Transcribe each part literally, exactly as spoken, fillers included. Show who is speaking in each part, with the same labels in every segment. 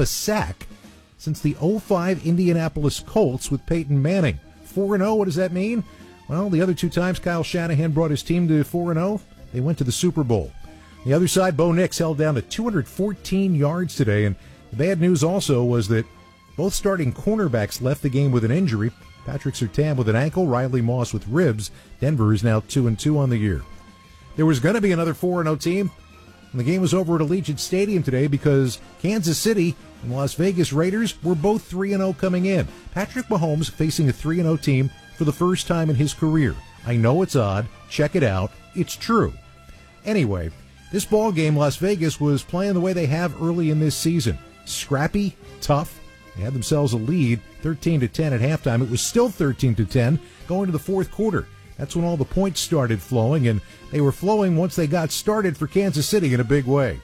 Speaker 1: a sack since the oh five Indianapolis Colts with Peyton Manning. four and oh, what does that mean? Well, the other two times Kyle Shanahan brought his team to four and oh, they went to the Super Bowl. The other side, Bo Nix held down to two hundred fourteen yards today, and the bad news also was that both starting cornerbacks left the game with an injury. Patrick Surtain with an ankle, Riley Moss with ribs. Denver is now two and two on the year. There was going to be another four and oh team, and the game was over at Allegiant Stadium today because Kansas City and Las Vegas Raiders were both three and oh coming in. Patrick Mahomes facing a three and oh team for the first time in his career. I know it's odd. Check it out. It's true. Anyway, this ball game, Las Vegas was playing the way they have early in this season. Scrappy, tough. They had themselves a lead, thirteen to ten at halftime. It was still thirteen to ten going to the fourth quarter. That's when all the points started flowing, and they were flowing once they got started for Kansas City in a big way.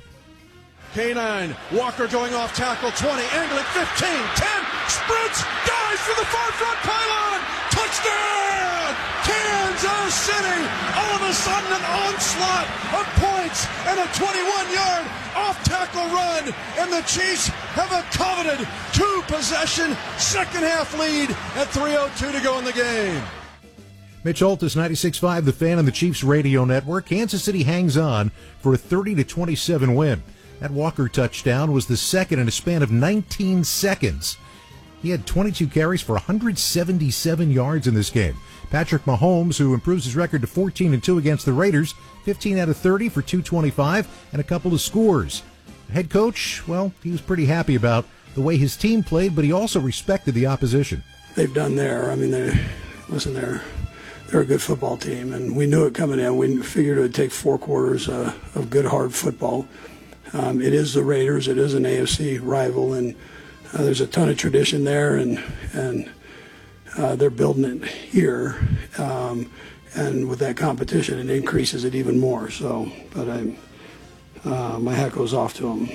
Speaker 2: K nine, Walker going off tackle, twenty, angling, fifteen, ten, sprints, dives for the far front pylon, touchdown! Kansas City, all of a sudden an onslaught of points and a twenty-one-yard off-tackle run, and the Chiefs have a coveted two-possession second-half lead at three oh two to go in the game.
Speaker 1: Mitch Holthus, ninety-six point five The Fan and the Chiefs Radio Network. Kansas City hangs on for a thirty to twenty-seven win. That Walker touchdown was the second in a span of nineteen seconds. He had twenty-two carries for one hundred seventy-seven yards in this game. Patrick Mahomes, who improves his record to fourteen and two against the Raiders, fifteen out of thirty for two twenty-five and a couple of scores. The head coach, well, he was pretty happy about the way his team played, but he also respected the opposition.
Speaker 3: They've done there. I mean, they listen, they're they're a good football team, and we knew it coming in. We figured it would take four quarters uh, of good, hard football. Um, it is the Raiders. It is an A F C rival, and uh, there's a ton of tradition there, and and uh, they're building it here. Um, and with that competition, it increases it even more. So, but I, uh, my hat goes off to them.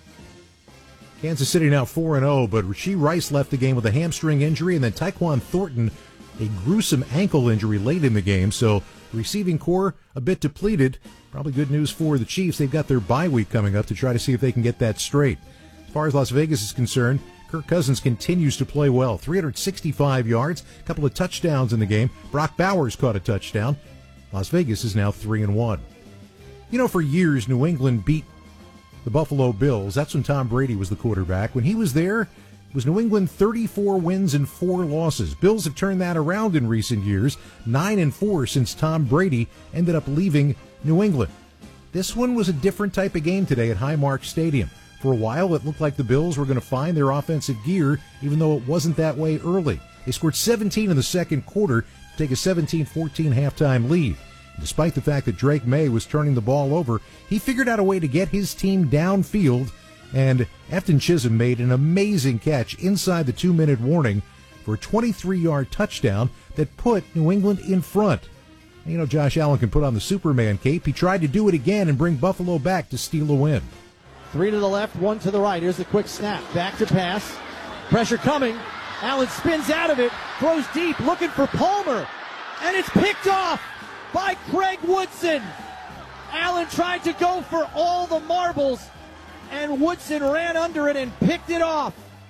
Speaker 1: Kansas City now four and oh, but Rashee Rice left the game with a hamstring injury, and then Tyquan Thornton a gruesome ankle injury late in the game. So the receiving core a bit depleted. Probably good news for the Chiefs. They've got their bye week coming up to try to see if they can get that straight. As far as Las Vegas is concerned, Kirk Cousins continues to play well. three hundred sixty-five yards, a couple of touchdowns in the game. Brock Bowers caught a touchdown. Las Vegas is now three and one. You know, for years, New England beat the Buffalo Bills. That's when Tom Brady was the quarterback. When he was there, it was New England thirty-four wins and four losses. Bills have turned that around in recent years, nine and four since Tom Brady ended up leaving New England. This one was a different type of game today at Highmark Stadium. For a while, it looked like the Bills were going to find their offensive gear, even though it wasn't that way early. They scored seventeen in the second quarter to take a seventeen fourteen halftime lead. Despite the fact that Drake May was turning the ball over, he figured out a way to get his team downfield, and Efton Chisholm made an amazing catch inside the two-minute warning for a twenty-three-yard touchdown that put New England in front. And you know, Josh Allen can put on the Superman cape. He tried to do it again and bring Buffalo back to steal a win.
Speaker 4: Three to the left, one to the right. Here's the quick snap. Back to pass. Pressure coming. Allen spins out of it, throws deep, looking for Palmer, and it's picked off by Craig Woodson. Allen tried to go for all the marbles, and Woodson ran under it and picked it off.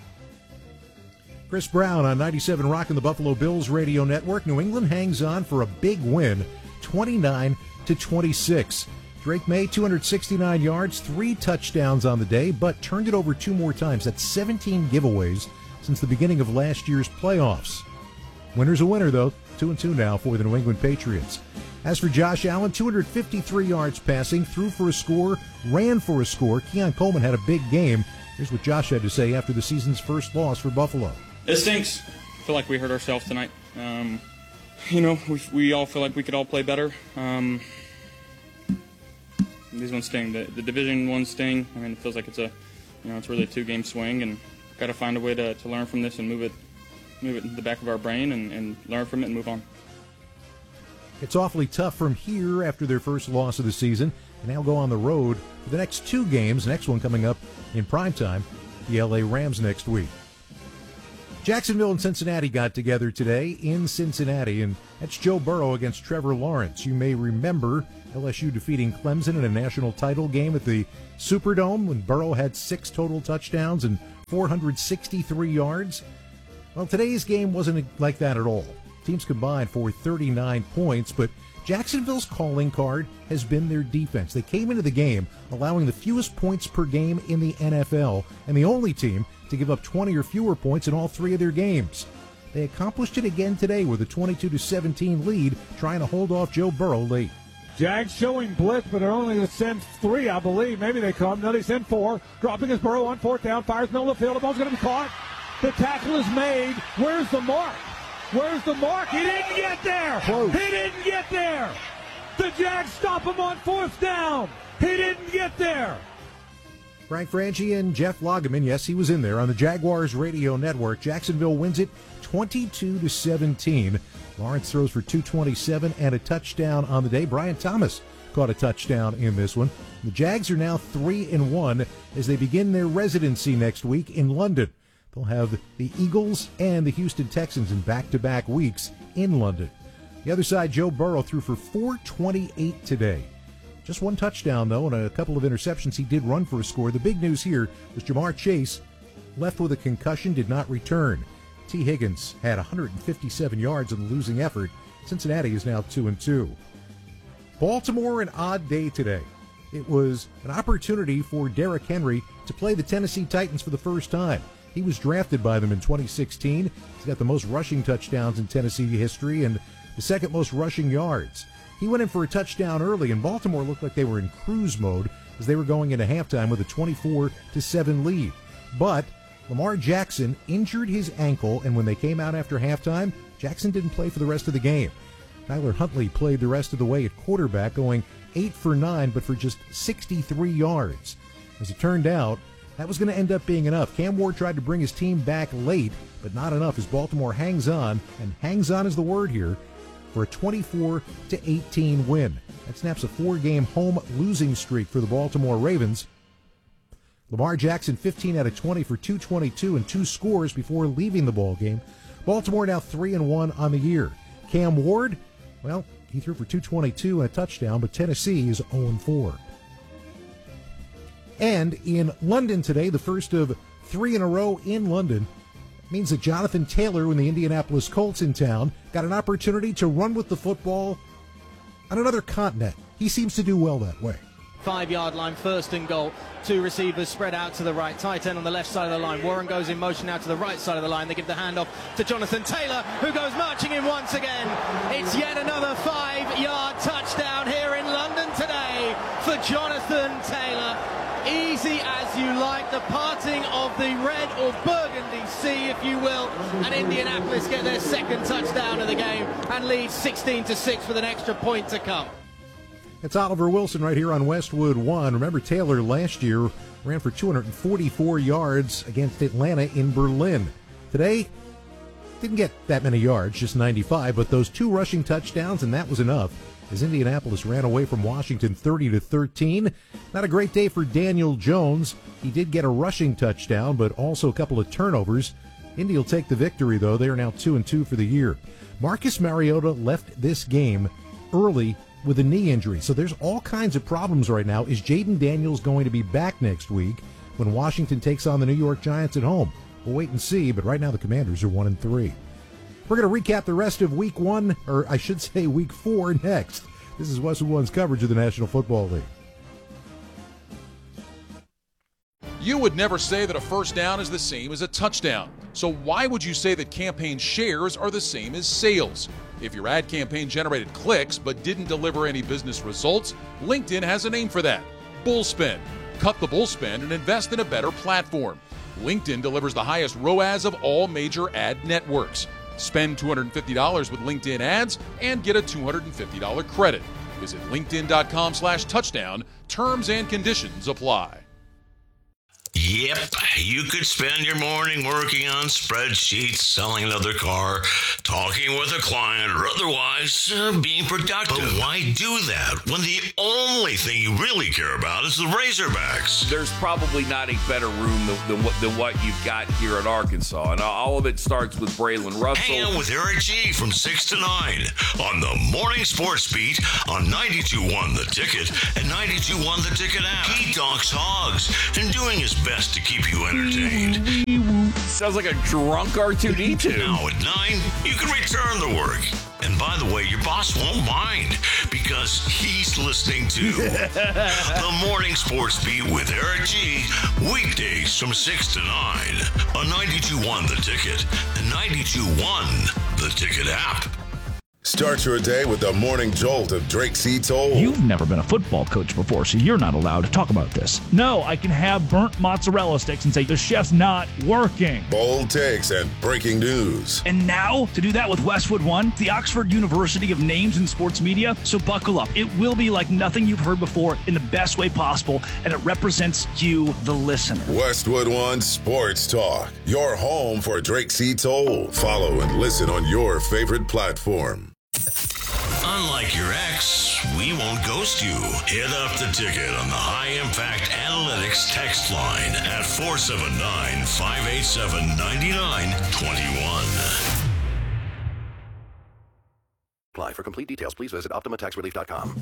Speaker 1: Chris Brown on ninety-seven Rock and the Buffalo Bills Radio Network. New England hangs on for a big win, twenty-nine to twenty-six. Drake May, two hundred sixty-nine yards, three touchdowns on the day, but turned it over two more times. That's seventeen giveaways since the beginning of last year's playoffs. Winner's a winner, though. Two and two now for the New England Patriots. As for Josh Allen, two hundred fifty-three yards passing, threw for a score, ran for a score. Keon Coleman had a big game. Here's what Josh had to say after the season's first loss for Buffalo.
Speaker 5: It stinks. I feel like we hurt ourselves tonight. Um, you know, we, we all feel like we could all play better. Um, these ones sting. The, the Division One sting. I mean, it feels like it's a, you know, it's really a two-game swing, and got to find a way to, to learn from this and move it, move it in the back of our brain and, and learn from it and move on.
Speaker 1: It's awfully tough from here after their first loss of the season, and now go on the road for the next two games. Next one coming up in primetime, the L A Rams next week. Jacksonville and Cincinnati got together today in Cincinnati, and that's Joe Burrow against Trevor Lawrence. You may remember L S U defeating Clemson in a national title game at the Superdome when Burrow had six total touchdowns and four hundred sixty-three yards. Well, today's game wasn't like that at all. Teams combined for thirty-nine points, but Jacksonville's calling card has been their defense. They came into the game allowing the fewest points per game in the N F L, and the only team to give up twenty or fewer points in all three of their games. They accomplished it again today with a twenty-two to seventeen lead, trying to hold off Joe Burrow late.
Speaker 6: Jags showing blitz, but they're only going to send three, I believe. Maybe they come. No, they send four. Dropping his Burrow on fourth down. Fires middle of the field. The ball's going to be caught. The tackle is made. Where's the mark? Where's the mark? He didn't get there.
Speaker 1: Close.
Speaker 6: He didn't get there. The Jags stop him on fourth down. He didn't get there.
Speaker 1: Frank Franchi and Jeff Lageman, yes, he was in there on the Jaguars radio network. Jacksonville wins it twenty-two to seventeen. Lawrence throws for two twenty-seven and a touchdown on the day. Brian Thomas caught a touchdown in this one. The Jags are now three and one as they begin their residency next week in London. They'll have the Eagles and the Houston Texans in back-to-back weeks in London. The other side, Joe Burrow threw for four twenty-eight today. Just one touchdown, though, and a couple of interceptions. He did run for a score. The big news here was Jamar Chase, left with a concussion, did not return. T. Higgins had one hundred fifty-seven yards in the losing effort. Cincinnati is now two and two. Baltimore, an odd day today. It was an opportunity for Derrick Henry to play the Tennessee Titans for the first time. He was drafted by them in twenty sixteen. He's got the most rushing touchdowns in Tennessee history and the second most rushing yards. He went in for a touchdown early, and Baltimore looked like they were in cruise mode as they were going into halftime with a twenty-four to seven lead. But Lamar Jackson injured his ankle, and when they came out after halftime, Jackson didn't play for the rest of the game. Tyler Huntley played the rest of the way at quarterback, going eight for nine, but for just sixty-three yards. As it turned out, that was going to end up being enough. Cam Ward tried to bring his team back late, but not enough as Baltimore hangs on, and hangs on is the word here, for a twenty-four to eighteen win. That snaps a four-game home losing streak for the Baltimore Ravens. Lamar Jackson, fifteen out of twenty for two twenty-two and two scores before leaving the ballgame. Baltimore now three and one on the year. Cam Ward, well, he threw for two twenty-two and a touchdown, but Tennessee is oh and four. And in London today, the first of three in a row in London, means that Jonathan Taylor, when the Indianapolis Colts in town, got an opportunity to run with the football on another continent. He seems to do well that way.
Speaker 4: Five-yard line, first and goal. Two receivers spread out to the right. Tight end on the left side of the line. Warren goes in motion out to the right side of the line. They give the handoff to Jonathan Taylor, who goes marching in once again. It's yet another five-yard touchdown here in London today for Jonathan Taylor. Easy as you like, the parting of the red or burgundy sea, if you will, and Indianapolis get their second touchdown of the game and lead sixteen to six with an extra point to come.
Speaker 1: It's Oliver Wilson right here on Westwood One. Remember, Taylor last year ran for two hundred forty-four yards against Atlanta in Berlin. Today, didn't get that many yards, just ninety-five, but those two rushing touchdowns, and that was enough, as Indianapolis ran away from Washington thirty to thirteen. Not a great day for Daniel Jones. He did get a rushing touchdown, but also a couple of turnovers. Indy will take the victory, though. They are now two and two for the year. Marcus Mariota left this game early with a knee injury, so there's all kinds of problems right now. Is Jaden Daniels going to be back next week when Washington takes on the New York Giants at home? We'll wait and see, but right now the Commanders are one and three. We're going to recap the rest of week one, or I should say week four, next. This is Westwood One's coverage of the National Football League.
Speaker 7: You would never say that a first down is the same as a touchdown. So why would you say that campaign shares are the same as sales? If your ad campaign generated clicks but didn't deliver any business results, LinkedIn has a name for that: Bullspend. Cut the bullspend and invest in a better platform. LinkedIn delivers the highest R O A S of all major ad networks. Spend two hundred fifty dollars with LinkedIn ads and get a two hundred fifty dollars credit. Visit linkedin.com slash touchdown. Terms and conditions apply.
Speaker 8: Yep, you could spend your morning working on spreadsheets, selling another car, talking with a client, or otherwise uh, being productive. But why do that when the only thing you really care about is the Razorbacks?
Speaker 9: There's probably not a better room than, than, what, than what you've got here at Arkansas, and all of it starts with Braylon Russell.
Speaker 8: Hang out with Eric G from six to nine on the Morning Sports Beat on ninety-two point one The Ticket and ninety-two point one The Ticket app. He talks hogs and doing his best to keep you entertained.
Speaker 9: Sounds like a drunk R two D two.
Speaker 8: Now at nine, you can return to work. And by the way, your boss won't mind because he's listening to the Morning Sports Beat with Eric G. Weekdays from six to nine on ninety-two point one The Ticket and ninety-two point one The Ticket app.
Speaker 10: Start your day with the morning jolt of Drake C. Toll.
Speaker 11: You've never been a football coach before, so you're not allowed to talk about this. No, I can have burnt mozzarella sticks and say the chef's not working.
Speaker 10: Bold takes and breaking news.
Speaker 11: And now, to do that with Westwood One, the Oxford University of names in sports media, so buckle up. It will be like nothing you've heard before in the best way possible, and it represents you, the listener.
Speaker 10: Westwood One Sports Talk, your home for Drake C. Toll. Follow and listen on your favorite platform.
Speaker 8: Unlike your ex, we won't ghost you. Hit up the ticket on the High Impact Analytics text line at four seven nine, five eight seven, nine nine two one.
Speaker 12: Apply. For complete details, please visit Optima Tax Relief dot com.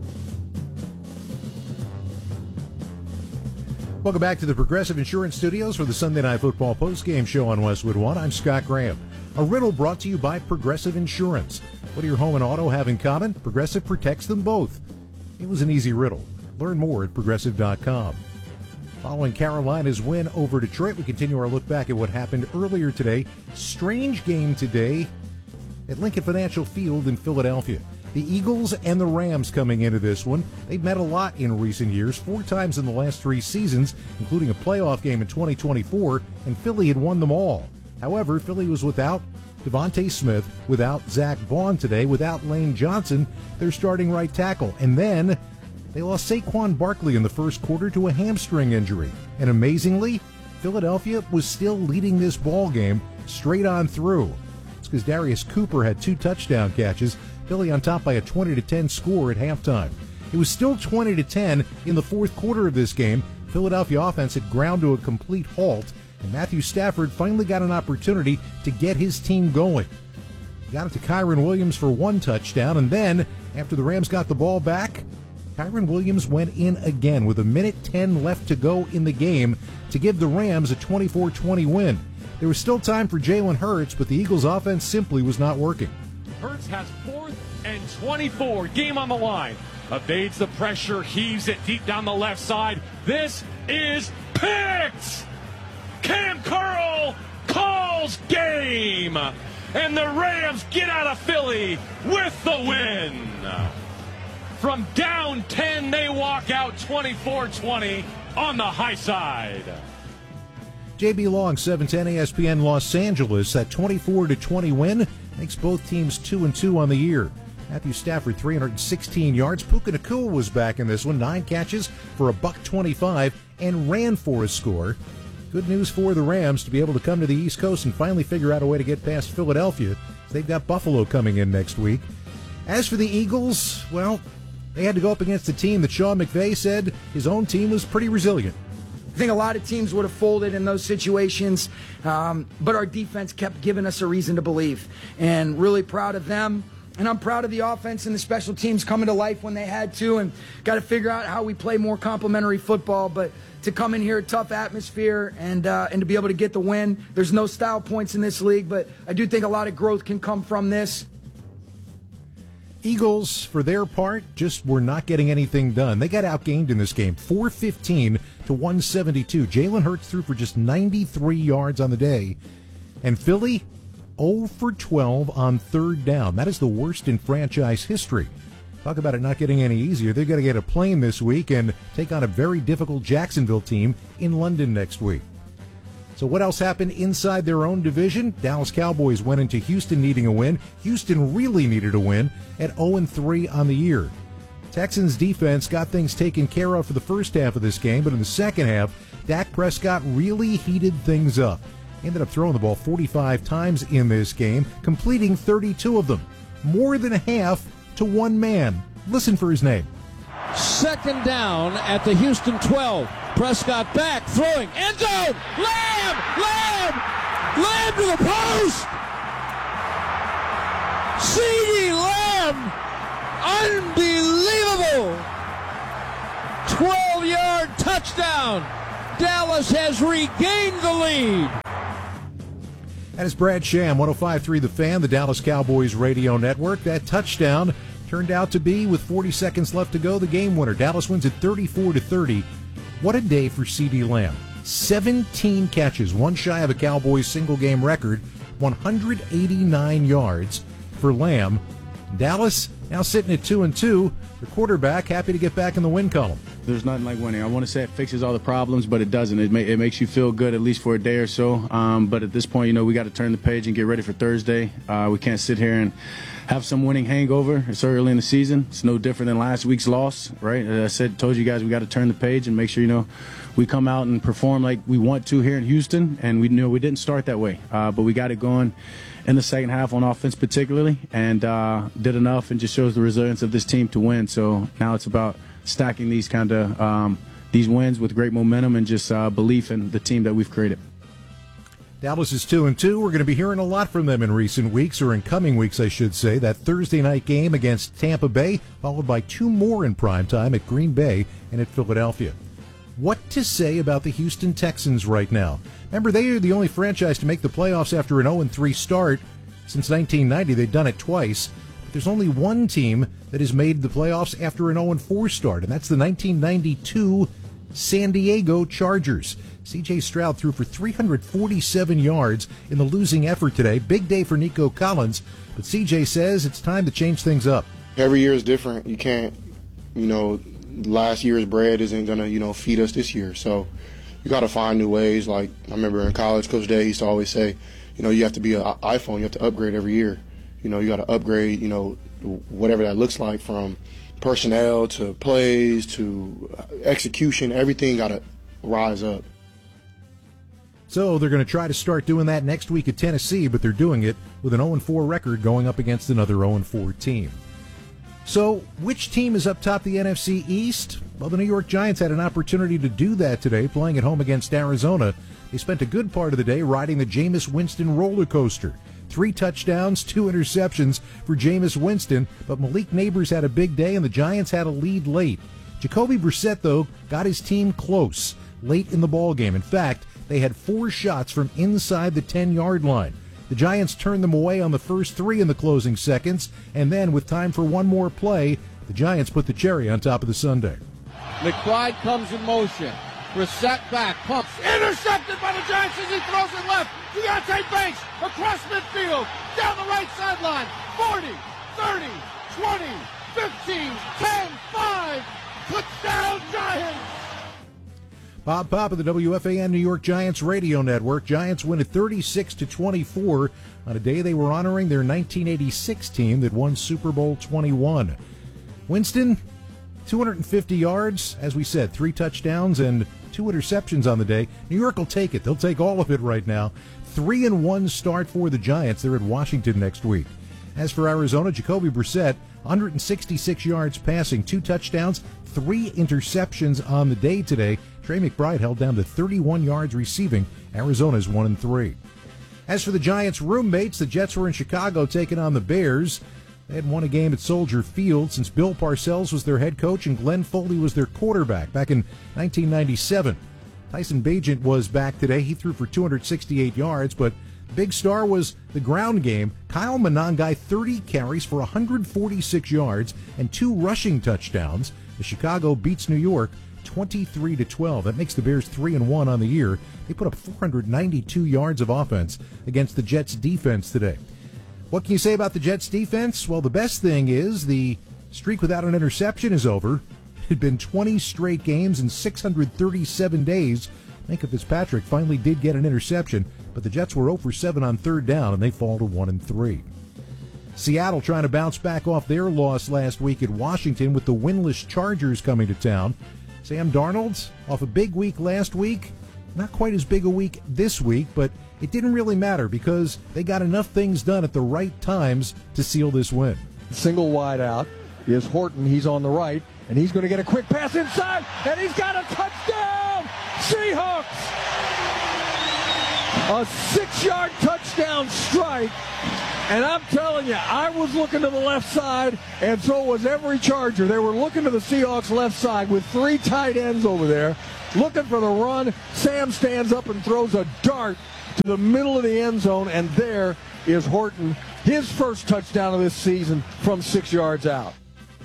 Speaker 1: Welcome back to the Progressive Insurance Studios for the Sunday Night Football postgame show on Westwood One. I'm Scott Graham. A riddle brought to you by Progressive Insurance. What do your home and auto have in common? Progressive protects them both. It was an easy riddle. Learn more at progressive dot com. Following Carolina's win over Detroit, we continue our look back at what happened earlier today. Strange game today at Lincoln Financial Field in Philadelphia. The Eagles and the Rams coming into this one. They've met a lot in recent years, four times in the last three seasons, including a playoff game in twenty twenty-four, and Philly had won them all. However, Philly was without Devontae Smith, without Zach Vaughn today, without Lane Johnson, their starting right tackle. And then they lost Saquon Barkley in the first quarter to a hamstring injury. And amazingly, Philadelphia was still leading this ball game straight on through. It's because Darius Cooper had two touchdown catches. Philly on top by a twenty to ten score at halftime. It was still twenty to ten in the fourth quarter of this game. Philadelphia offense had ground to a complete halt, and Matthew Stafford finally got an opportunity to get his team going. He got it to Kyren Williams for one touchdown, and then, after the Rams got the ball back, Kyren Williams went in again with a minute ten left to go in the game to give the Rams a twenty-four twenty win. There was still time for Jalen Hurts, but the Eagles' offense simply was not working.
Speaker 13: Hurts has fourth and twenty-four. Game on the line. Evades the pressure, heaves it deep down the left side. This is picked! Cam Curl calls game! And the Rams get out of Philly with the win! From down ten, they walk out twenty-four twenty on the high side.
Speaker 1: J B Long, seven ten E S P N Los Angeles, that twenty-four to twenty win makes both teams two and two on the year. Matthew Stafford, three hundred sixteen yards. Puka Nacua was back in this one, nine catches for a buck twenty-five, and ran for a score. Good news for the Rams to be able to come to the East Coast and finally figure out a way to get past Philadelphia. They've got Buffalo coming in next week. As for the Eagles, well, they had to go up against a team that Sean McVay said his own team was pretty resilient.
Speaker 14: I think a lot of teams would have folded in those situations, um, but our defense kept giving us a reason to believe. And really proud of them. And I'm proud of the offense and the special teams coming to life when they had to, and got to figure out how we play more complementary football. But to come in here, a tough atmosphere, and uh, and to be able to get the win. There's no style points in this league, but I do think a lot of growth can come from this.
Speaker 1: Eagles, for their part, just were not getting anything done. They got outgained in this game, four fifteen to one seventy-two. Jalen Hurts threw for just ninety-three yards on the day. And Philly, zero for twelve on third down. That is the worst in franchise history. Talk about it not getting any easier. They're going to get a plane this week and take on a very difficult Jacksonville team in London next week. So what else happened inside their own division? Dallas Cowboys went into Houston needing a win. Houston really needed a win at oh and three on the year. Texans defense got things taken care of for the first half of this game, but in the second half, Dak Prescott really heated things up. He ended up throwing the ball forty-five times in this game, completing thirty-two of them. More than half to one man. Listen for his name.
Speaker 4: Second down at the Houston twelve. Prescott back, throwing, end zone! Lamb! Lamb! Lamb to the post! CeeDee Lamb! Unbelievable! twelve-yard touchdown! Dallas has regained the lead.
Speaker 1: That is Brad Sham, one oh five point three The Fan, the Dallas Cowboys radio network. That touchdown turned out to be, with forty seconds left to go, the game winner. Dallas wins it thirty-four to thirty. What a day for CeeDee Lamb. seventeen catches, one shy of a Cowboys single-game record, one hundred eighty-nine yards for Lamb. Dallas now sitting at two and two. The quarterback happy to get back in the win column.
Speaker 15: There's nothing like winning. I want to say it fixes all the problems, but it doesn't. It, ma- it makes you feel good, at least for a day or so. Um, but at this point, you know, we got to turn the page and get ready for Thursday. Uh, we can't sit here and have some winning hangover. It's early in the season. It's no different than last week's loss, right? As I said, told you guys we got to turn the page and make sure, you know, we come out and perform like we want to here in Houston. And we knew we didn't start that way, uh, but we got it going in the second half on offense particularly, and uh, did enough, and just shows the resilience of this team to win. So now it's about stacking these kind of um, these wins with great momentum and just uh, belief in the team that we've created.
Speaker 1: Dallas is two and two. We're going to be hearing a lot from them in recent weeks, or in coming weeks, I should say. That Thursday night game against Tampa Bay, followed by two more in primetime at Green Bay and at Philadelphia. What to say about the Houston Texans right now? Remember, they are the only franchise to make the playoffs after an oh and three start. Since nineteen ninety, they've done it twice. But there's only one team that has made the playoffs after an oh and four start, and that's the nineteen ninety-two San Diego Chargers. C J Stroud threw for three hundred forty-seven yards in the losing effort today. Big day for Nico Collins, but C J says it's time to change things up.
Speaker 16: Every year is different. You can't, you know, last year's bread isn't going to, you know, feed us this year. So you got to find new ways. Like, I remember in college, Coach Day used to always say, you know, you have to be an iPhone. You have to upgrade every year. You know, you got to upgrade, you know, whatever that looks like, from personnel to plays to execution. Everything got to rise up.
Speaker 1: So they're going to try to start doing that next week at Tennessee, but they're doing it with an oh and four record going up against another oh and four team. So which team is up top the N F C East? Well, the New York Giants had an opportunity to do that today, playing at home against Arizona. They spent a good part of the day riding the Jameis Winston roller coaster. Three touchdowns, two interceptions for Jameis Winston, but Malik Neighbors had a big day and the Giants had a lead late. Jacoby Brissett, though, got his team close late in the ballgame. In fact, they had four shots from inside the ten-yard line. The Giants turned them away on the first three in the closing seconds, and then with time for one more play, the Giants put the cherry on top of the sundae.
Speaker 4: McBride comes in motion. Brissett back, pumps, intercepted by the Giants as he throws it left. Deontay Banks across midfield, down the right sideline. forty, thirty, twenty, fifteen, ten, five. Touchdown Giants!
Speaker 1: Bob Pop of the W F A N New York Giants radio network. Giants win at thirty-six to twenty-four on a day they were honoring their nineteen eighty-six team that won Super Bowl twenty-one. Winston, two hundred fifty yards, as we said, three touchdowns and two interceptions on the day. New York will take it. They'll take all of it right now. Three and one start for the Giants. They're at Washington next week. As for Arizona, Jacoby Brissett, one hundred sixty-six yards passing, two touchdowns, three interceptions on the day today. Trey McBride held down to thirty-one yards receiving. Arizona's one and three. As for the Giants' roommates, the Jets were in Chicago taking on the Bears. They had won a game at Soldier Field since Bill Parcells was their head coach and Glenn Foley was their quarterback back in nineteen ninety-seven. Tyson Bagent was back today. He threw for two hundred sixty-eight yards, but the big star was the ground game. Kyle Monangai, thirty carries for one hundred forty-six yards and two rushing touchdowns. The Chicago beats New York twenty-three to twelve. That makes the Bears three and one on the year. They put up four hundred ninety-two yards of offense against the Jets defense today. What can you say about the Jets defense? Well, the best thing is the streak without an interception is over. It had been twenty straight games in six hundred thirty-seven days. Minka Fitzpatrick finally did get an interception, but the Jets were oh for seven on third down, and they fall to one and three. Seattle trying to bounce back off their loss last week at Washington with the winless Chargers coming to town. Sam Darnold, off a big week last week, not quite as big a week this week, but it didn't really matter because they got enough things done at the right times to seal this win.
Speaker 6: Single wide out is Horton. He's on the right, and he's going to get a quick pass inside, and he's got a touchdown! Seahawks! A six-yard touchdown strike. And I'm telling you, I was looking to the left side, and so was every Charger. They were looking to the Seahawks left side with three tight ends over there, looking for the run. Sam stands up and throws a dart to the middle of the end zone, and there is Horton, his first touchdown of this season from six yards out.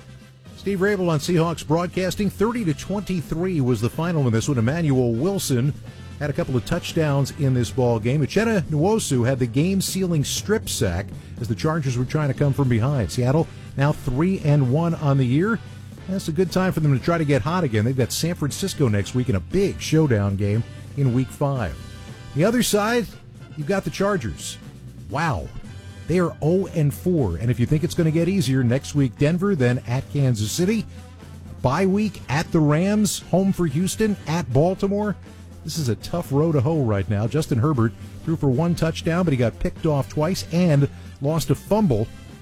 Speaker 1: Steve Rabel on Seahawks Broadcasting. thirty to twenty-three was the final in this one. Emmanuel Wilson had a couple of touchdowns in this ball game. Uchenna Nwosu had the game-sealing strip sack as the Chargers were trying to come from behind. Seattle now three and one on the year. That's a good time for them to try to get hot again. They've got San Francisco next week in a big showdown game in Week Five. The other side, you've got the Chargers. Wow, they are oh and four, and if you think it's going to get easier, next week Denver, then at Kansas City, bye week at the Rams, home for Houston, at Baltimore. This is a tough row to hoe right now. Justin Herbert threw for one touchdown, but he got picked off twice and lost a fumble,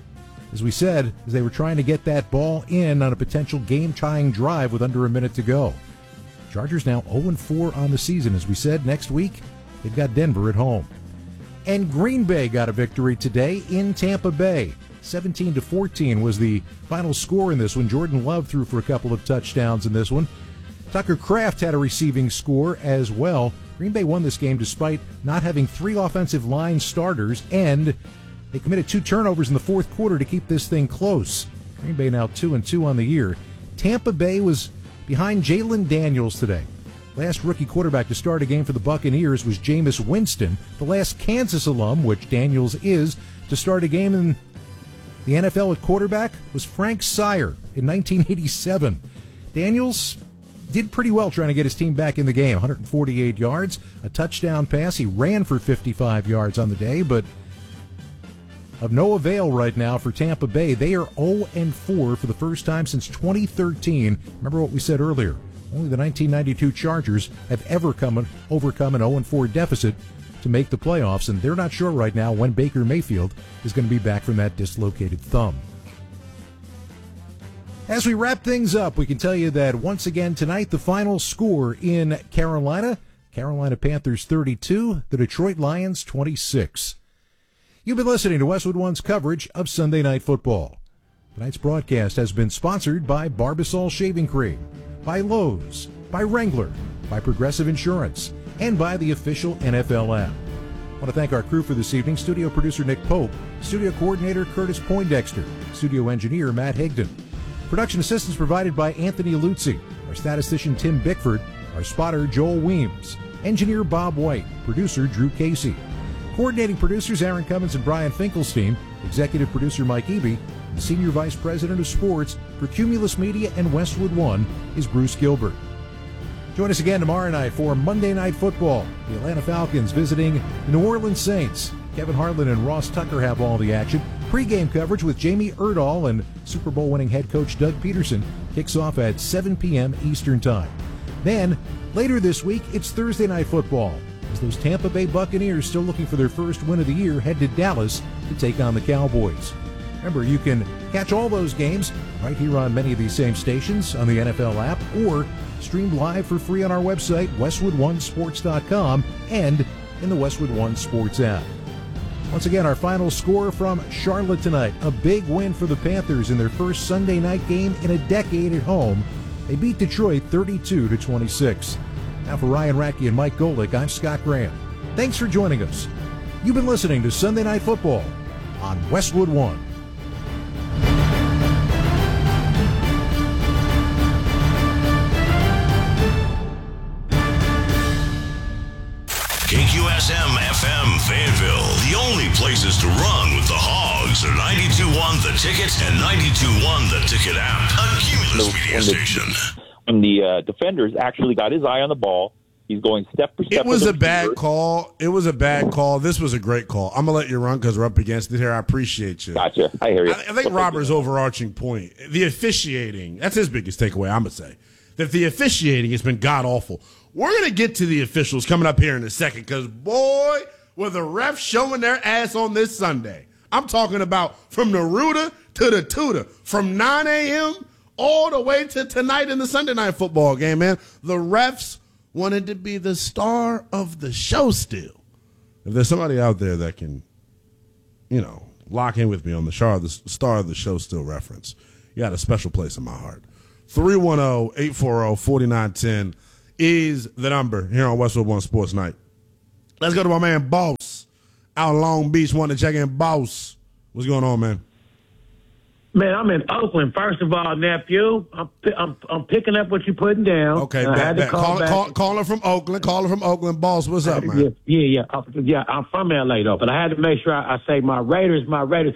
Speaker 1: as we said, as they were trying to get that ball in on a potential game-tying drive with under a minute to go. Chargers now oh and four on the season. As we said, next week, they've got Denver at home. And Green Bay got a victory today in Tampa Bay. seventeen to fourteen was the final score in this one. Jordan Love threw for a couple of touchdowns in this one. Tucker Kraft had a receiving score as well. Green Bay won this game despite not having three offensive line starters, and they committed two turnovers in the fourth quarter to keep this thing close. Green Bay now two and two on the year. Tampa Bay was behind Jalen Daniels today. Last rookie quarterback to start a game for the Buccaneers was Jameis Winston. The last Kansas alum, which Daniels is, to start a game in the N F L at quarterback was Frank Sire in nineteen eighty-seven. Daniels did pretty well trying to get his team back in the game. one hundred forty-eight yards, a touchdown pass. He ran for fifty-five yards on the day, but of no avail right now for Tampa Bay. They are oh and four for the first time since twenty thirteen. Remember what we said earlier. Only the nineteen ninety-two Chargers have ever come overcome an oh and four deficit to make the playoffs, and they're not sure right now when Baker Mayfield is going to be back from that dislocated thumb. As we wrap things up, we can tell you that once again tonight, the final score in Carolina, Carolina Panthers thirty-two, the Detroit Lions twenty-six. You've been listening to Westwood One's coverage of Sunday Night Football. Tonight's broadcast has been sponsored by Barbasol Shaving Cream, by Lowe's, by Wrangler, by Progressive Insurance, and by the official N F L app. I want to thank our crew for this evening. Studio producer Nick Pope, studio coordinator Curtis Poindexter, studio engineer Matt Higdon. Production assistance provided by Anthony Luzzi, our statistician Tim Bickford, our spotter Joel Weems, engineer Bob White, producer Drew Casey. Coordinating producers Aaron Cummins and Brian Finkelstein, executive producer Mike Eby, and senior vice president of sports for Cumulus Media and Westwood One is Bruce Gilbert. Join us again tomorrow night for Monday Night Football. The Atlanta Falcons visiting the New Orleans Saints. Kevin Harlan and Ross Tucker have all the action. Pre-game coverage with Jamie Erdahl and Super Bowl winning head coach Doug Peterson kicks off at seven p.m. Eastern Time. Then, later this week, it's Thursday Night Football, as those Tampa Bay Buccaneers, still looking for their first win of the year, head to Dallas to take on the Cowboys. Remember, you can catch all those games right here on many of these same stations on the N F L app, or stream live for free on our website, westwood one sports dot com, and in the Westwood One Sports app. Once again, our final score from Charlotte tonight. A big win for the Panthers in their first Sunday night game in a decade at home. They beat Detroit thirty-two to twenty-six. Now for Ryan Radke and Mike Golick, I'm Scott Graham. Thanks for joining us. You've been listening to Sunday Night Football on Westwood One.
Speaker 8: K Q S M F M Fayetteville, the only places to run with the Hogs are ninety-two point one The Ticket and ninety-two point one The Ticket app, a Cumulus Media station.
Speaker 17: When the uh, defenders actually got his eye on the ball, he's going step for step.
Speaker 18: It was a bad call. It was a bad call. This was a great call. I'm going to let you run because we're up against it here. I appreciate you.
Speaker 17: Gotcha. I hear you.
Speaker 18: I, I think Robert's overarching point, the officiating, that's his biggest takeaway, I'm going to say, that the officiating has been god-awful. We're going to get to the officials coming up here in a second because, boy, were the refs showing their ass on this Sunday. I'm talking about from the rooter to the tutor, from nine a.m. all the way to tonight in the Sunday Night Football game, man. The refs wanted to be the star of the show still. if there's somebody out there that can, you know, lock in with me on the star, the star of the show still reference, you got a special place in my heart. three one zero, eight four zero, four nine one zero is the number here on Westwood One Sports Night. Let's go to my man Boss out in Long Beach. Want to check in. Boss, what's going on, man?
Speaker 19: Man, I'm in Oakland. First of all, nephew, I'm I'm, I'm picking up what you're putting down.
Speaker 18: Okay,
Speaker 19: I
Speaker 18: back,
Speaker 19: had to
Speaker 18: back.
Speaker 19: call
Speaker 18: Call,
Speaker 19: back.
Speaker 18: call, caller from Oakland. Caller from Oakland. Boss, what's up, man?
Speaker 19: Yeah, yeah, yeah. Uh, yeah, I'm from L A, though, but I had to make sure I, I say my Raiders, my Raiders.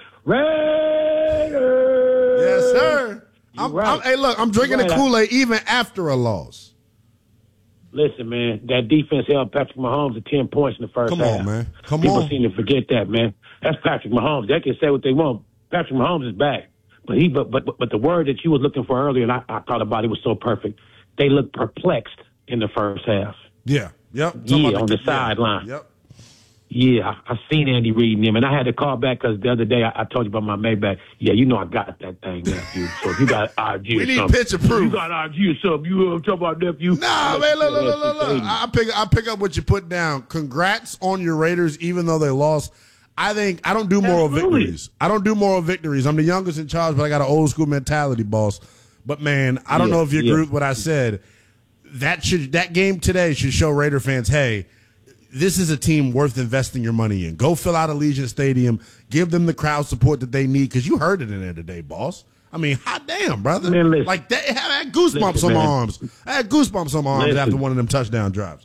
Speaker 19: Raiders!
Speaker 18: Yes, sir. I'm,
Speaker 19: right.
Speaker 18: I'm, hey, look, I'm drinking
Speaker 19: Right.
Speaker 18: the Kool-Aid even after a loss.
Speaker 19: Listen, man, that defense held Patrick Mahomes to ten points in the first
Speaker 18: Come
Speaker 19: half.
Speaker 18: on, man. Come
Speaker 19: People
Speaker 18: on.
Speaker 19: seem to forget that, man. That's Patrick Mahomes. They can say what they want. Patrick Mahomes is back. But he, but, but, but the word that you was looking for earlier, and I, I thought about it, was so perfect. They looked perplexed in the first half.
Speaker 18: Yeah, yep.
Speaker 19: Yeah,
Speaker 18: Talking about
Speaker 19: on the
Speaker 18: yeah,
Speaker 19: sideline.
Speaker 18: Yep.
Speaker 19: Yeah, I, I seen Andy Reid and him, and I had to call back because the other day I, I told you about my Maybach. Yeah, you know I got that thing, nephew. So if you got I G
Speaker 18: We
Speaker 19: or
Speaker 18: need
Speaker 19: something,
Speaker 18: picture proof.
Speaker 19: You got I G or something. You uh, talking about nephew?
Speaker 18: Nah, man, look, look, look, look, look. I pick, I pick up what you put down. Congrats on your Raiders, even though they lost. I think I don't do moral
Speaker 19: Absolutely.
Speaker 18: victories. I don't do moral victories. I'm the youngest in charge, but I got an old school mentality, boss. But man, I don't
Speaker 19: Yeah,
Speaker 18: know if you agree
Speaker 19: yeah.
Speaker 18: with what I said. That should that game today should show Raider fans, hey, this is a team worth investing your money in. Go fill out Allegiant Stadium. Give them the crowd support that they need, because you heard it in there today, boss. I mean, hot damn, brother.
Speaker 19: Man, listen.
Speaker 18: Like, that, I had goosebumps
Speaker 19: Listen,
Speaker 18: on my
Speaker 19: man.
Speaker 18: arms. I had goosebumps on my arms
Speaker 19: Listen.
Speaker 18: after one of them touchdown drives.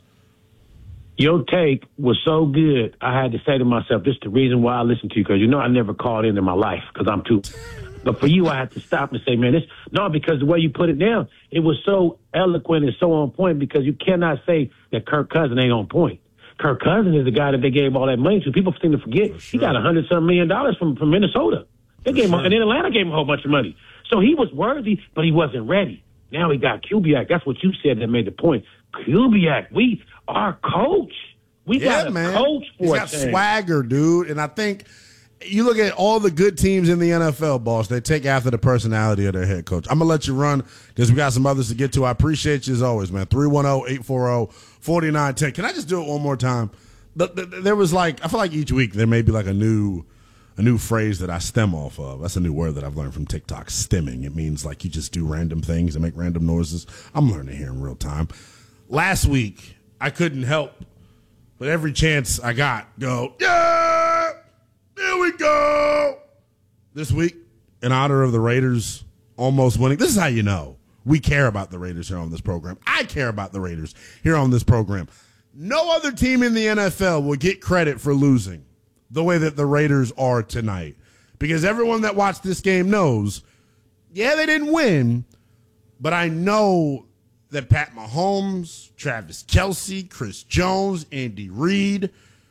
Speaker 19: Your take was so good, I had to say to myself, this is the reason why I listen to you, because you know I never called in in my life because I'm too. But for you, I had to stop and say, man, this, no, because the way you put it down, it was so eloquent and so on point, because you cannot say that Kirk Cousins ain't on point. Kirk Cousins is the guy that they gave all that money to. People seem to forget. Sure. He got a hundred some million dollars from, from Minnesota. They
Speaker 18: For
Speaker 19: gave
Speaker 18: sure.
Speaker 19: him, and then Atlanta gave him a whole bunch of money. So he was worthy, but he wasn't ready. Now he got Kubiak. That's what you said that made the point. Kubiak, we, our coach. We
Speaker 18: Yeah,
Speaker 19: got a
Speaker 18: man.
Speaker 19: coach for
Speaker 18: He's
Speaker 19: a
Speaker 18: got
Speaker 19: thing.
Speaker 18: swagger, dude. And I think you look at all the good teams in the N F L, boss, they take after the personality of their head coach. I'm going to let you run because we got some others to get to. I appreciate you as always, man. three one zero, eight four zero, four nine one zero. Can I just do it one more time? The, the, there was like, I feel like each week there may be like a new a new phrase that I stem off of. That's a new word that I've learned from TikTok, stemming. It means like you just do random things and make random noises. I'm learning here in real time. Last week, I couldn't help but every chance I got, go, yeah, here we go. This week, in honor of the Raiders almost winning, this is how you know we care about the Raiders here on this program. I care about the Raiders here on this program. No other team in the N F L will get credit for losing the way that the Raiders are tonight, because everyone that watched this game knows, yeah, they didn't win, but I know that Pat Mahomes, Travis Kelce, Chris Jones, Andy Reid,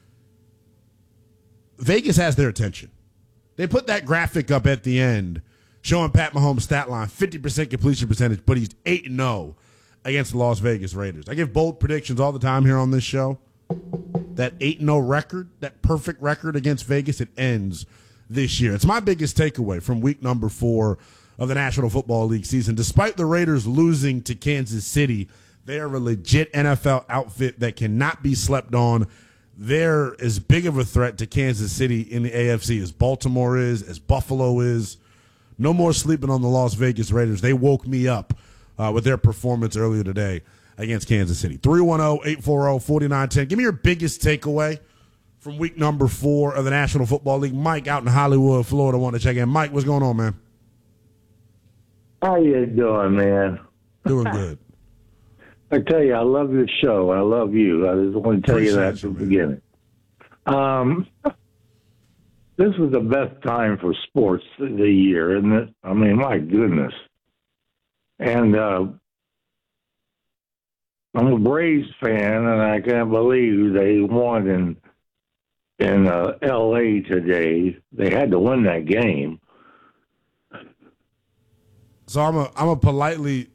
Speaker 18: Vegas has their attention. They put that graphic up at the end showing Pat Mahomes' stat line, fifty percent completion percentage, but he's eight and oh against the Las Vegas Raiders. I give bold predictions all the time here on this show. That eight and oh record, that perfect record against Vegas, it ends this year. It's my biggest takeaway from week number four of the National Football League season. Despite the Raiders losing to Kansas City, they are a legit N F L outfit that cannot be slept on. They're as big of a threat to Kansas City in the A F C as Baltimore is, as Buffalo is. No more sleeping on the Las Vegas Raiders. They woke me up uh, with their performance earlier today against Kansas City. three one zero, eight four zero, four nine one zero. Give me your biggest takeaway from week number four of the National Football League. Mike out in Hollywood, Florida, want to check in. Mike, what's going on, man?
Speaker 20: How you doing, man?
Speaker 18: Doing good.
Speaker 20: I tell you, I love your show. I love you. I just want to tell you that
Speaker 18: Appreciate
Speaker 20: from the
Speaker 18: you,
Speaker 20: beginning. Um, this is the best time for sports of the year, isn't it? I mean, my goodness. And uh, I'm a Braves fan, and I can't believe they won in in uh, L A today. They had to win that game.
Speaker 18: So I'm a I'm a politely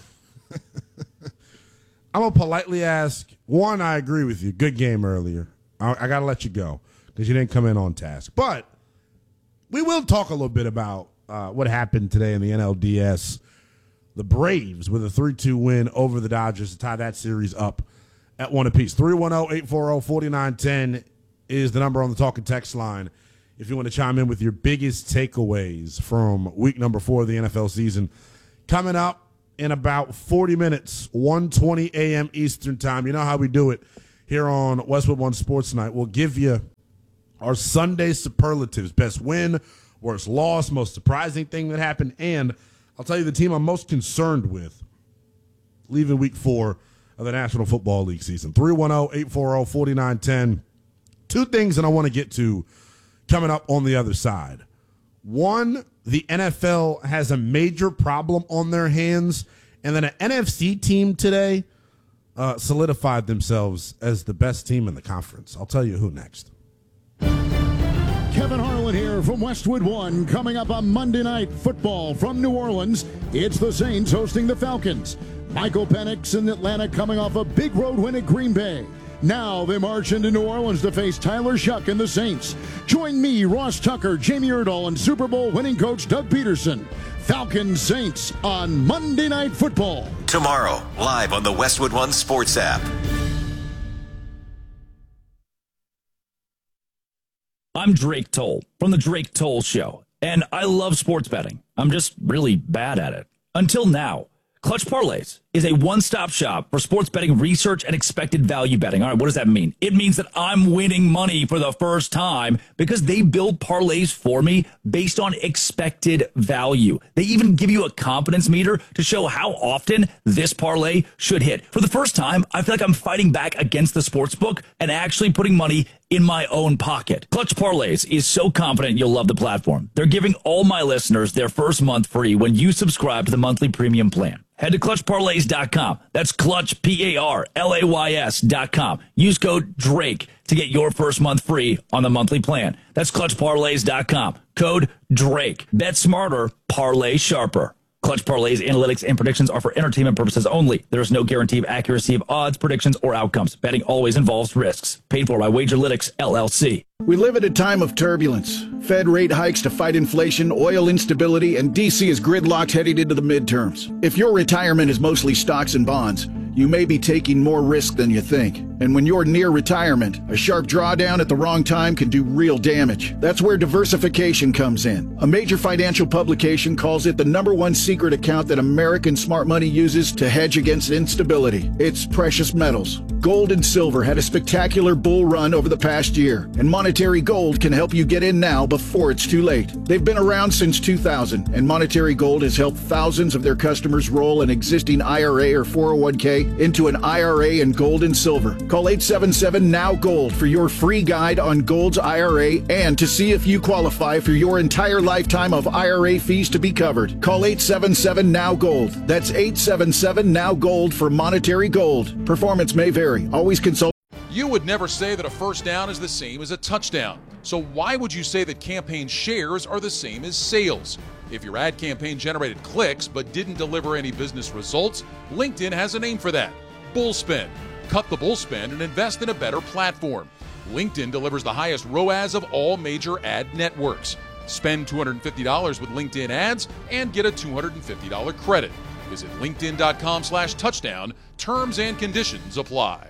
Speaker 18: I'm a politely ask. One, I agree with you. Good game earlier. I, I got to let you go because you didn't come in on task. But we will talk a little bit about uh, what happened today in the N L D S. The Braves with a three two win over the Dodgers to tie that series up at one apiece. three one zero, eight four zero, four nine one zero is the number on the talk and text line if you want to chime in with your biggest takeaways from week number four of the N F L season. Coming up in about forty minutes, one twenty a.m. Eastern time. You know how we do it here on Westwood One Sports Night. We'll give you our Sunday superlatives, best win, worst loss, most surprising thing that happened, and I'll tell you the team I'm most concerned with leaving week four of the National Football League season. three one zero, eight four zero, four nine one zero. Two things that I want to get to coming up on the other side. One, the N F L has a major problem on their hands, and then an N F C team today uh, solidified themselves as the best team in the conference. I'll tell you who next.
Speaker 21: Kevin Harlan here from Westwood One. Coming up on Monday Night Football from New Orleans, it's the Saints hosting the Falcons. Michael Penix in Atlanta coming off a big road win at Green Bay. Now they march into New Orleans to face Tyler Shuck and the Saints. Join me, Ross Tucker, Jamie Erdahl, and Super Bowl winning coach Doug Peterson. Falcons Saints on Monday Night Football.
Speaker 12: Tomorrow, live on the Westwood One Sports app.
Speaker 11: I'm Drake Toll from The Drake Toll Show, and I love sports betting. I'm just really bad at it. Until now. Clutch Parlays is a one-stop shop for sports betting research and expected value betting. All right, what does that mean? It means that I'm winning money for the first time because they build parlays for me based on expected value. They even give you a confidence meter to show how often this parlay should hit. For the first time, I feel like I'm fighting back against the sportsbook and actually putting money in my own pocket. Clutch Parlays is so confident you'll love the platform. They're giving all my listeners their first month free when you subscribe to the monthly premium plan. Head to clutch parlays dot com. That's Clutch, P A R L A Y S dot com. Use code DRAKE to get your first month free on the monthly plan. That's clutch parlays dot com. Code DRAKE. Bet smarter, parlay sharper. Clutch Parlays, analytics, and predictions are for entertainment purposes only. There is no guarantee of accuracy of odds, predictions, or outcomes. Betting always involves risks. Paid for by Wagerlytics, L L C.
Speaker 22: We live at a time of turbulence. Fed rate hikes to fight inflation, oil instability, and D C is gridlocked heading into the midterms. If your retirement is mostly stocks and bonds, you may be taking more risk than you think. And when you're near retirement, a sharp drawdown at the wrong time can do real damage. That's where diversification comes in. A major financial publication calls it the number one secret account that American smart money uses to hedge against instability. It's precious metals. Gold and silver had a spectacular bull run over the past year, and Monetary Gold can help you get in now before it's too late. They've been around since two thousand, and Monetary Gold has helped thousands of their customers roll an existing I R A or four oh one k into an I R A in gold and silver. Call eight seven seven, N O W, GOLD for your free guide on Gold's I R A and to see if you qualify for your entire lifetime of I R A fees to be covered. Call eight seven seven, N O W, GOLD. That's eight seven seven, N O W, GOLD for Monetary Gold. Performance may vary. Always consult.
Speaker 7: You would never say that a first down is the same as a touchdown. So why would you say that campaign shares are the same as sales? If your ad campaign generated clicks but didn't deliver any business results, LinkedIn has a name for that: Bullspend. Cut the bullspend and invest in a better platform. LinkedIn delivers the highest R O A S of all major ad networks. Spend two hundred fifty dollars with LinkedIn ads and get a two hundred fifty dollars credit. Visit linkedin.com slash touchdown. Terms and conditions apply.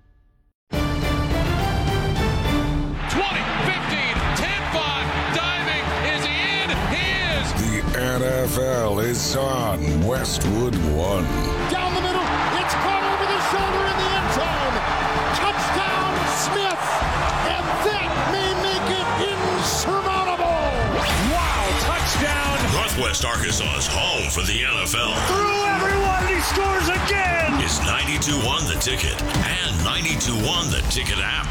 Speaker 13: twenty, fifteen, ten, five, diving. Is he in? He is.
Speaker 10: The N F L is on Westwood One.
Speaker 21: Down the middle, it's caught over the shoulder in the end zone. Touchdown, Smith, and that may make it insurmountable.
Speaker 13: Wow, touchdown.
Speaker 8: Northwest Arkansas's home for the N F L.
Speaker 13: Through everyone, he scores again.
Speaker 8: Is ninety-two one The Ticket and ninety-two one The Ticket app.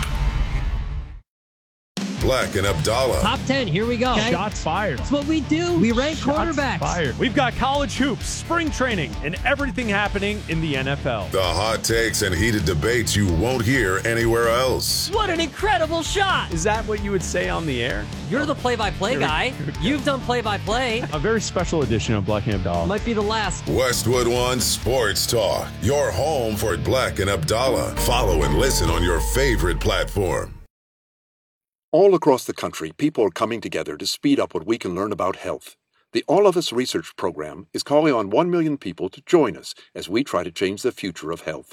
Speaker 10: Black and Abdallah.
Speaker 23: Top ten, here we go. Okay.
Speaker 13: Shots fired.
Speaker 23: That's what we do. We rank
Speaker 13: Shots
Speaker 23: quarterbacks.
Speaker 13: fired. We've got college hoops, spring training, and everything happening in the N F L.
Speaker 10: The hot takes and heated debates you won't hear anywhere else.
Speaker 23: What an incredible shot.
Speaker 13: Is that what you would say on the air?
Speaker 23: You're the play-by-play guy. You've done play-by-play.
Speaker 13: A very special edition of Black and Abdallah.
Speaker 23: Might be the last.
Speaker 10: Westwood One Sports Talk, your home for Black and Abdallah. Follow and listen on your favorite platform.
Speaker 24: All across the country, people are coming together to speed up what we can learn about health. The All of Us Research Program is calling on one million people to join us as we try to change the future of health.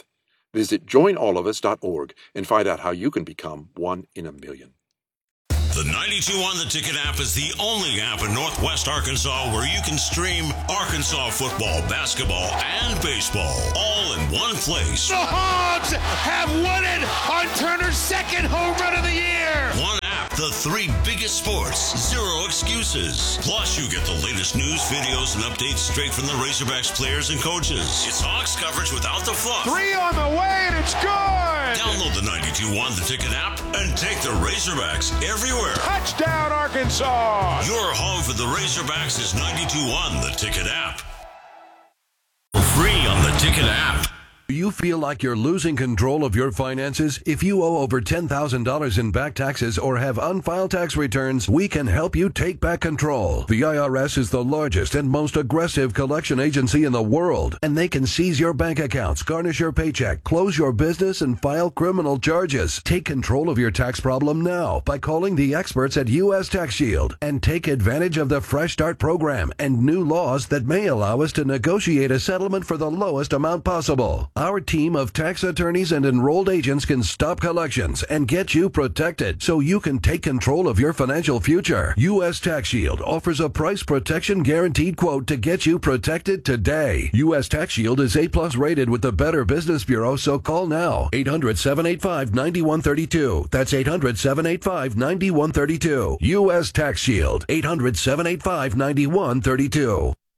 Speaker 24: Visit join all of us dot org and find out how you can become one in a million.
Speaker 8: The ninety-two on the Ticket app is the only app in Northwest Arkansas where you can stream Arkansas football, basketball, and baseball all in one place.
Speaker 2: The Hogs have won it on Turner's second home run of the year.
Speaker 8: One app, the three biggest sports, zero excuses. Plus, you get the latest news, videos, and updates straight from the Razorbacks players and coaches. It's Hogs coverage without the fluff.
Speaker 2: Three on the way, and it's good.
Speaker 8: Download the ninety-two on the Ticket app and take the Razorbacks everywhere.
Speaker 2: Touchdown, Arkansas!
Speaker 8: Your home for the Razorbacks is ninety-two on the Ticket app. Free on the Ticket app.
Speaker 3: Do you feel like you're losing control of your finances? If you owe over ten thousand dollars in back taxes or have unfiled tax returns, we can help you take back control. The I R S is the largest and most aggressive collection agency in the world, and they can seize your bank accounts, garnish your paycheck, close your business, and file criminal charges. Take control of your tax problem now by calling the experts at U S Tax Shield and take advantage of the Fresh Start program and new laws that may allow us to negotiate a settlement for the lowest amount possible. Our team of tax attorneys and enrolled agents can stop collections and get you protected so you can take control of your financial future. U S Tax Shield offers a price protection guaranteed quote to get you protected today. U S Tax Shield is A plus rated with the Better Business Bureau, so call now. eight hundred, seven eight five, nine one three two. That's eight hundred, seven eight five, nine one three two. U S Tax Shield. eight hundred, seven eight five, nine one three two.